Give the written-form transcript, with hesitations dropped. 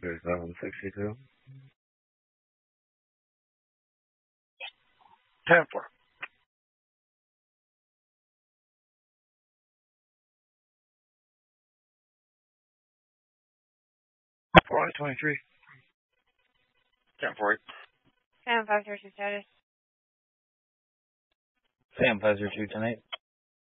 3762. 10-4. Flight 23. 10-4. Sam 532 status. Sam 502 tonight.